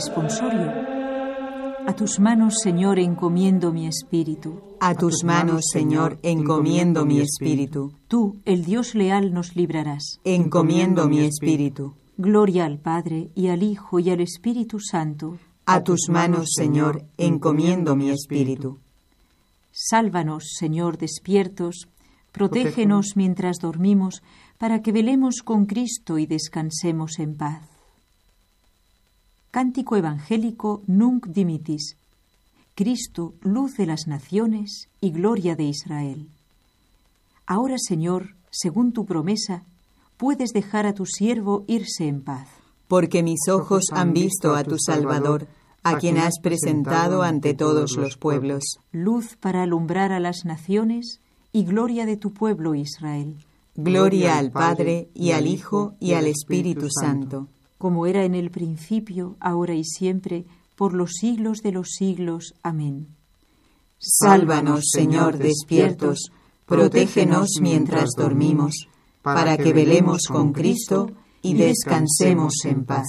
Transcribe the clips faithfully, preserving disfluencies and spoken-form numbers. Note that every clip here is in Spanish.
Responsorio. A tus manos, Señor, encomiendo mi espíritu. A tus manos, Señor, encomiendo mi espíritu. Tú, el Dios leal, nos librarás. Encomiendo mi espíritu. Gloria al Padre, y al Hijo, y al Espíritu Santo. A tus manos, Señor, encomiendo mi espíritu. Sálvanos, Señor, despiertos, protégenos mientras dormimos, para que velemos con Cristo y descansemos en paz. Cántico evangélico Nunc Dimittis. Cristo, luz de las naciones y gloria de Israel. Ahora, Señor, según tu promesa, puedes dejar a tu siervo irse en paz. Porque mis ojos han visto a tu Salvador, a quien has presentado ante todos los pueblos. Luz para alumbrar a las naciones y gloria de tu pueblo Israel. Gloria al Padre, y al Hijo, y al Espíritu Santo. Como era en el principio, ahora y siempre, por los siglos de los siglos. Amén. Sálvanos, Señor, despiertos, protégenos mientras dormimos, para que velemos con Cristo y descansemos en paz.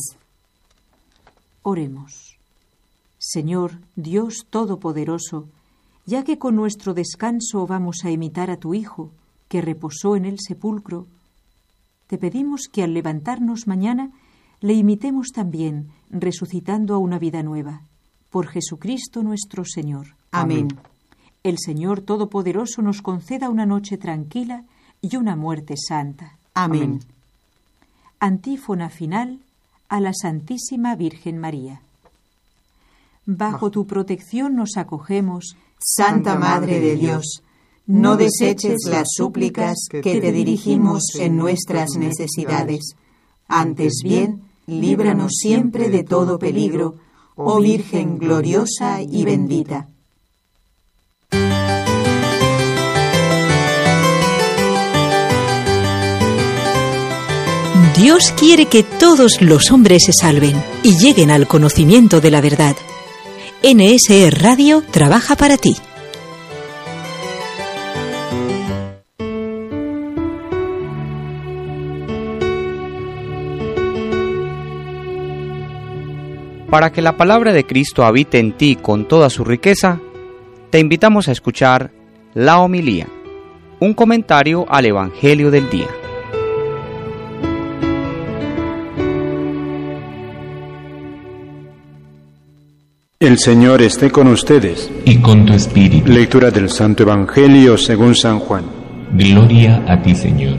Oremos. Señor, Dios Todopoderoso, ya que con nuestro descanso vamos a imitar a tu Hijo, que reposó en el sepulcro, te pedimos que al levantarnos mañana le imitemos también, resucitando a una vida nueva. Por Jesucristo nuestro Señor. Amén. El Señor Todopoderoso nos conceda una noche tranquila y una muerte santa. Amén. Antífona final a la Santísima Virgen María. Bajo tu protección nos acogemos, Santa Madre de Dios. No deseches las súplicas que te dirigimos en nuestras necesidades. Antes bien, líbranos siempre de todo peligro, oh Virgen gloriosa y bendita. Dios quiere que todos los hombres se salven y lleguen al conocimiento de la verdad. N S E Radio trabaja para ti. Para que la palabra de Cristo habite en ti con toda su riqueza, te invitamos a escuchar la homilía, un comentario al Evangelio del día. El Señor esté con ustedes. Y con tu espíritu. Lectura del Santo Evangelio según San Juan. Gloria a ti, Señor.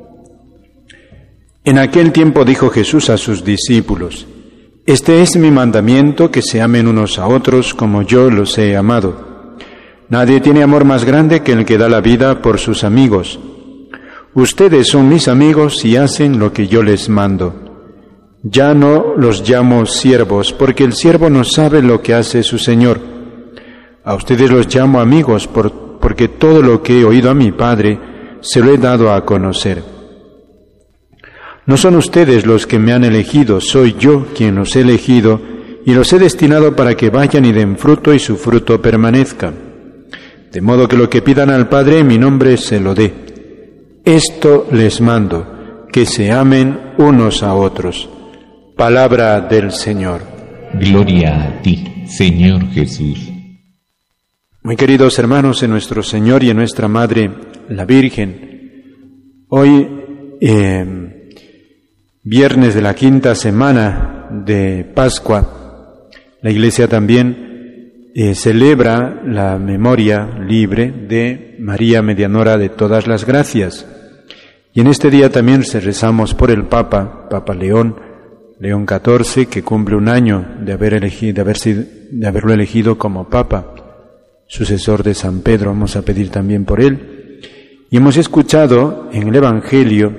En aquel tiempo dijo Jesús a sus discípulos: Este es mi mandamiento, que se amen unos a otros como yo los he amado. Nadie tiene amor más grande que el que da la vida por sus amigos. Ustedes son mis amigos y hacen lo que yo les mando. Ya no los llamo siervos, porque el siervo no sabe lo que hace su Señor. A ustedes los llamo amigos, por, porque todo lo que he oído a mi Padre se lo he dado a conocer. No son ustedes los que me han elegido, soy yo quien los he elegido y los he destinado para que vayan y den fruto y su fruto permanezca. De modo que lo que pidan al Padre en mi nombre se lo dé. Esto les mando, que se amen unos a otros. Palabra del Señor. Gloria a ti, Señor Jesús. Muy queridos hermanos en nuestro Señor y en nuestra Madre, la Virgen, hoy, eh, viernes de la quinta semana de Pascua, la Iglesia también eh, celebra la memoria libre de María, medianora de todas las gracias. Y en este día también se rezamos por el Papa, Papa León, León catorce, que cumple un año de, haber elegido, de, haber sido, de haberlo elegido como Papa, sucesor de San Pedro. Vamos a pedir también por él. Y hemos escuchado en el Evangelio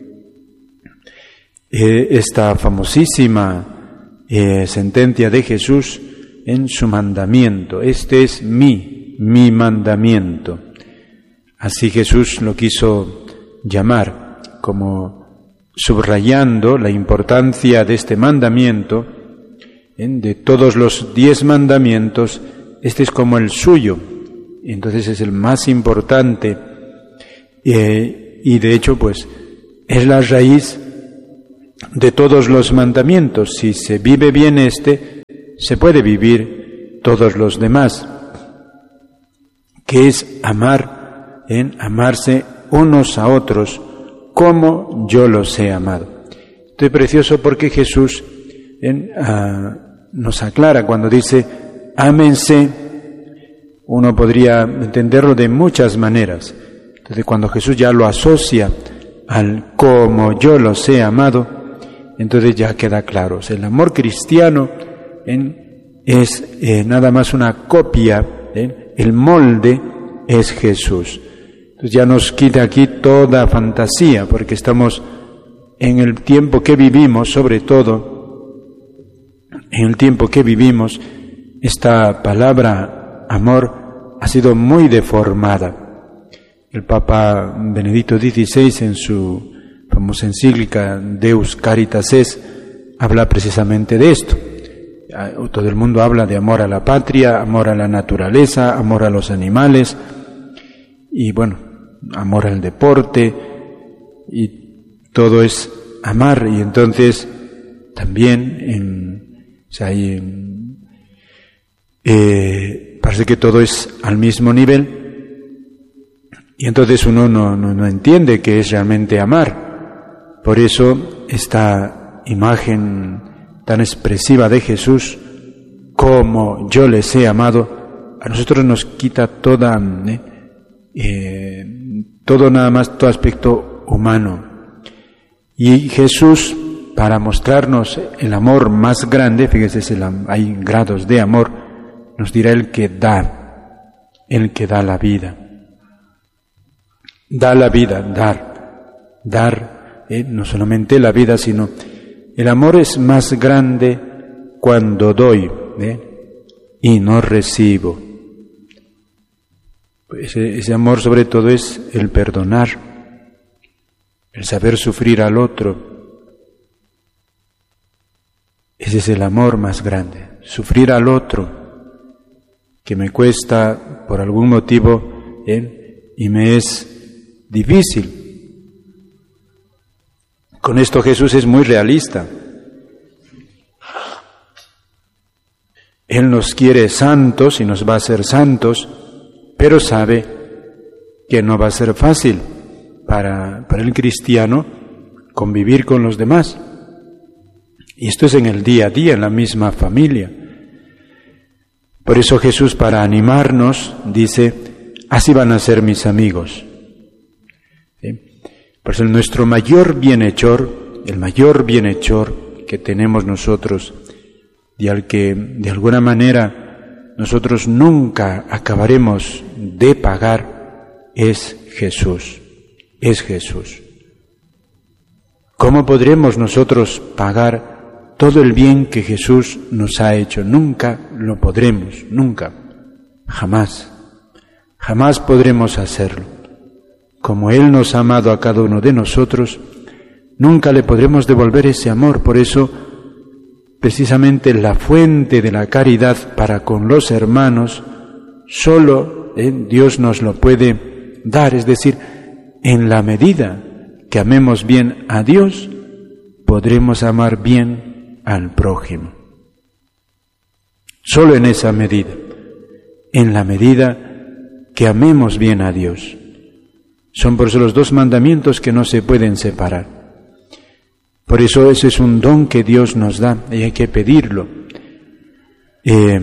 eh, esta famosísima eh, sentencia de Jesús en su mandamiento. Este es mi, mi mandamiento. Así Jesús lo quiso llamar, como subrayando la importancia de este mandamiento. De todos los diez mandamientos, este es como el suyo, entonces es el más importante, eh, y de hecho pues es la raíz de todos los mandamientos. Si se vive bien este, se puede vivir todos los demás, que es amar, ¿eh? amarse unos a otros como yo los he amado. Esto es precioso porque Jesús ¿eh? ah, nos aclara cuando dice, ámense. Uno podría entenderlo de muchas maneras. Entonces, cuando Jesús ya lo asocia al como yo los he amado, entonces ya queda claro. O sea, el amor cristiano ¿eh? es eh, nada más una copia, ¿eh? el molde es Jesús. Entonces ya nos quita aquí toda fantasía, porque estamos en el tiempo que vivimos, sobre todo, en el tiempo que vivimos, esta palabra amor ha sido muy deformada. El Papa Benedicto dieciséis, en su famosa encíclica Deus Caritas Est, habla precisamente de esto. Todo el mundo habla de amor a la patria, amor a la naturaleza, amor a los animales, y bueno, amor al deporte, y todo es amar. Y entonces también en, o sea, hay en, eh, parece que todo es al mismo nivel, y entonces uno no, no, no entiende qué es realmente amar. Por eso esta imagen tan expresiva de Jesús, como yo les he amado, a nosotros nos quita toda, eh, eh, todo nada más, todo aspecto humano. Y Jesús, para mostrarnos el amor más grande, fíjese, es el, hay grados de amor, nos dirá el que da, el que da la vida. Da la vida, dar, dar, eh, no solamente la vida, sino el amor es más grande cuando doy ¿eh? y no recibo. Ese, ese amor sobre todo es el perdonar, el saber sufrir al otro. Ese es el amor más grande, sufrir al otro, que me cuesta por algún motivo ¿eh? y me es difícil. Con esto Jesús es muy realista. Él nos quiere santos y nos va a hacer santos, pero sabe que no va a ser fácil para, para el cristiano convivir con los demás. Y esto es en el día a día, en la misma familia. Por eso Jesús, para animarnos, dice, así van a ser mis amigos. ¿Sí? Por eso nuestro mayor bienhechor, el mayor bienhechor que tenemos nosotros, y al que de alguna manera nosotros nunca acabaremos de pagar, es Jesús, es Jesús. ¿Cómo podremos nosotros pagar todo el bien que Jesús nos ha hecho? Nunca lo podremos, nunca, jamás, jamás podremos hacerlo. Como Él nos ha amado a cada uno de nosotros, nunca le podremos devolver ese amor. Por eso, precisamente la fuente de la caridad para con los hermanos, solo eh, Dios nos lo puede dar. Es decir, en la medida que amemos bien a Dios, podremos amar bien al prójimo. Solo en esa medida, en la medida que amemos bien a Dios. Son por eso los dos mandamientos que no se pueden separar. Por eso ese es un don que Dios nos da y hay que pedirlo. Eh,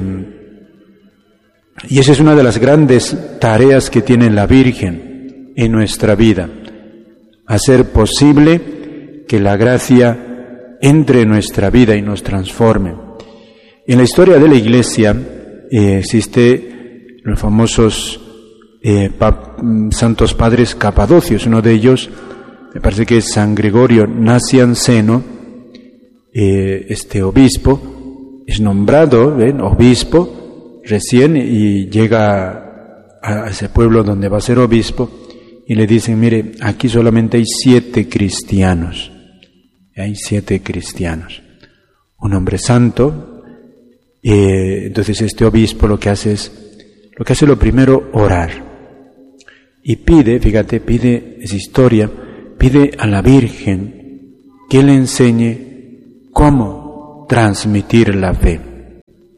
y esa es una de las grandes tareas que tiene la Virgen en nuestra vida. Hacer posible que la gracia entre en nuestra vida y nos transforme. En la historia de la Iglesia eh, existe los famosos eh, pap, santos padres capadocios. Uno de ellos, me parece que es San Gregorio Nacianceno, eh, este obispo, es nombrado ¿ven? obispo recién y llega a ese pueblo donde va a ser obispo y le dicen, mire, aquí solamente hay siete cristianos, hay siete cristianos, un hombre santo. Eh, entonces este obispo lo que hace es, lo que hace lo primero, orar. Y pide, fíjate, pide, es historia, pide a la Virgen que le enseñe cómo transmitir la fe.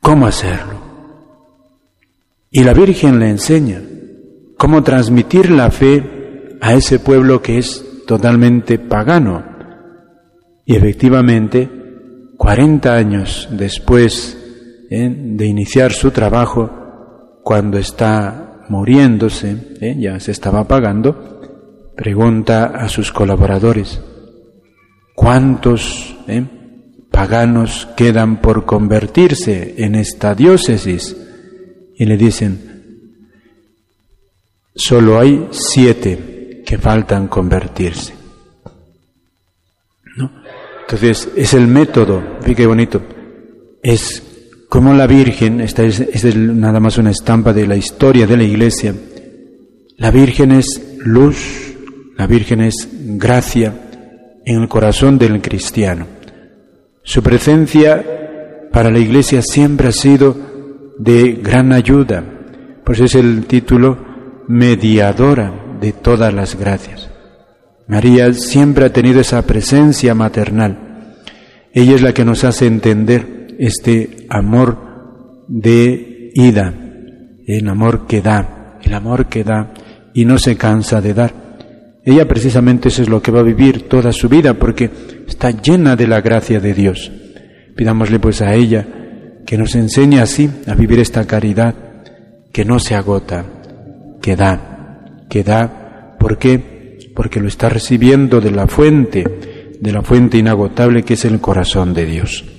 cómo hacerlo. Y la Virgen le enseña cómo transmitir la fe a ese pueblo que es totalmente pagano. Y efectivamente, cuarenta años después ¿eh? de iniciar su trabajo, cuando está muriéndose, ¿eh? ya se estaba apagando, pregunta a sus colaboradores, ¿cuántos ¿eh? paganos quedan por convertirse en esta diócesis? Y le dicen, solo hay siete que faltan convertirse. ¿No? Entonces, es el método, fíjate qué bonito, es como la Virgen, esta es, es nada más una estampa de la historia de la Iglesia, la Virgen es luz, la Virgen es gracia en el corazón del cristiano. Su presencia para la Iglesia siempre ha sido de gran ayuda, por eso es el título mediadora de todas las gracias. María siempre ha tenido esa presencia maternal. Ella es la que nos hace entender este amor de ida, el amor que da, el amor que da y no se cansa de dar. Ella precisamente eso es lo que va a vivir toda su vida, porque está llena de la gracia de Dios. Pidámosle pues a ella que nos enseñe así a vivir esta caridad que no se agota, que da, que da. ¿Por qué? Porque lo está recibiendo de la fuente, de la fuente inagotable que es el corazón de Dios.